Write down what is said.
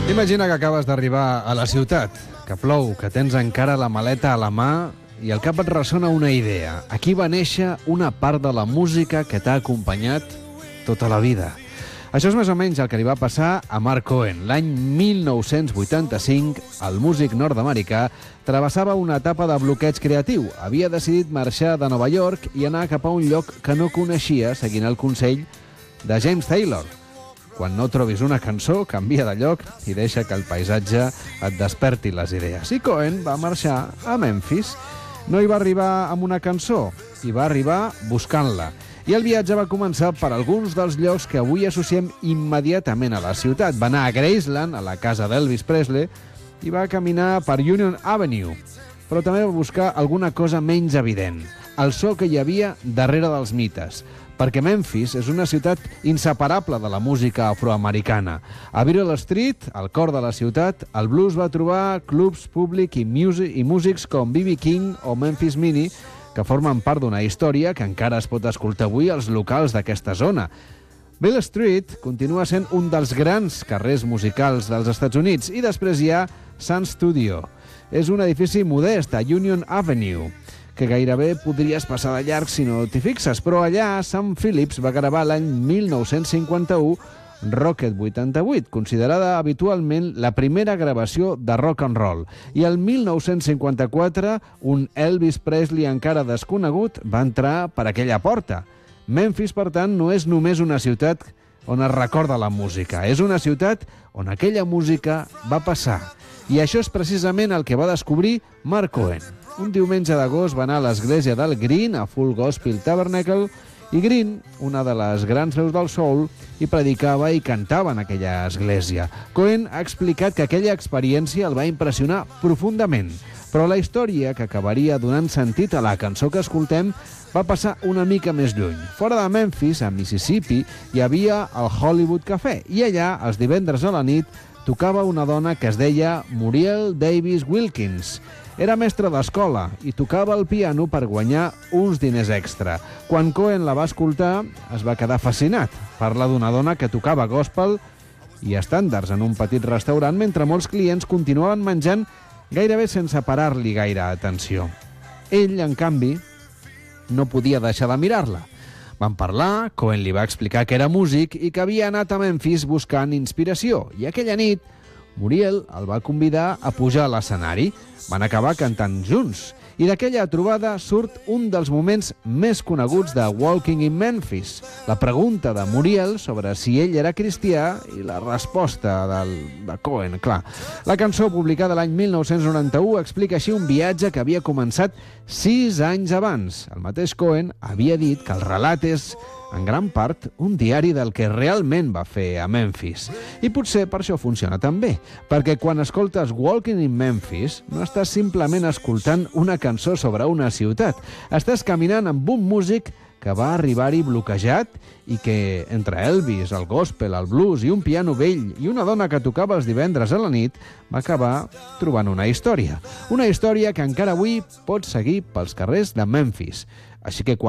Imagina que acabes d'arribar a la ciutat, que plou, que tens encara la maleta a la mà i al cap et ressona una idea. Aquí va néixer una part de la música que t'ha acompanyat tota la vida. Això és més o menys el que li va passar a Mark Cohen. L'any 1985, el músic nord-americà travessava una etapa de bloqueig creatiu. Havia decidit marxar de Nova York i anar cap a un lloc que no coneixia, seguint el consell de James Taylor. Quan no trobis una cançó, canvia de lloc i deixa que el paisatge et desperti les idees. I Cohen va marxar a Memphis. No hi va arribar amb una cançó, hi va arribar buscant-la. I el viatge va començar per alguns dels llocs que avui associem immediatament a la ciutat. Va anar a Graceland, a la casa d'Elvis Presley, i va caminar per Union Avenue. Però també va buscar alguna cosa menys evident, el so que hi havia darrere dels mites, perquè Memphis és una ciutat inseparable de la música afroamericana. A Beale Street, al cor de la ciutat, el blues va trobar clubs públics i músics com B.B. King o Memphis Minnie, que formen part d'una història que encara es pot escoltar avui als locals d'aquesta zona. Beale Street continua sent un dels grans carrers musicals dels Estats Units i després hi ha Sun Studio. És un edifici modest a Union Avenue, que gairebé podries passar de llarg si no t'hi fixes, però allà Sam Phillips va gravar l'any 1951 Rocket 88, considerada habitualment la primera gravació de rock and roll. I el 1954, un Elvis Presley encara desconegut va entrar per aquella porta. Memphis, per tant, no és només una ciutat on es recorda la música, és una ciutat on aquella música va passar. I això és precisament el que va descobrir Mark Cohen. Un diumenge d'agost va anar a l'església del Green, a Full Gospel Tabernacle, i Green, una de les grans veus del soul, hi predicava i cantava en aquella església. Cohen ha explicat que aquella experiència el va impressionar profundament, però la història que acabaria donant sentit a la cançó que escoltem va passar una mica més lluny. Fora de Memphis, a Mississippi, hi havia el Hollywood Café, i allà, els divendres a la nit, tocava una dona que es deia Muriel Davis Wilkins. Era mestra d'escola i tocava el piano per guanyar uns diners extra. Quan Cohen la va escoltar, es va quedar fascinat. Parla d'una dona que tocava gospel i estàndards en un petit restaurant mentre molts clients continuaven menjant gairebé sense parar-li gaire atenció. Ell, en canvi, no podia deixar de mirar-la. Van parlar, Cohen li va explicar que era músic i que havia anat a Memphis buscant inspiració. I aquella nit, Muriel el va convidar a pujar a l'escenari. Van acabar cantant junts. I d'aquella trobada surt un dels moments més coneguts de Walking in Memphis. La pregunta de Muriel sobre si ell era cristià i la resposta de Cohen, clar. La cançó, publicada l'any 1991, explica així un viatge que havia començat 6 anys abans. El mateix Cohen havia dit que el relat és, en gran part, un diari del que realment va fer a Memphis. I potser per això funciona tan bé, perquè quan escoltes Walking in Memphis no estàs simplement escoltant una cançó sobre una ciutat, estàs caminant amb un músic que va arribar-hi bloquejat i que, entre Elvis, el gospel, el blues i un piano vell i una dona que tocava els divendres a la nit, va acabar trobant una història. Una història que encara avui pot seguir pels carrers de Memphis. Així que quan